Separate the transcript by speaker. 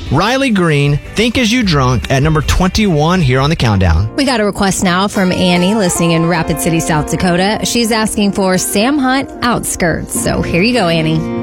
Speaker 1: Riley Green, Think As You Drunk, at number 21 here on the countdown.
Speaker 2: We got a request now from Annie, listening in Rapid City, South Dakota. She's asking for Sam Hunt, Outskirts. So here you go, Annie.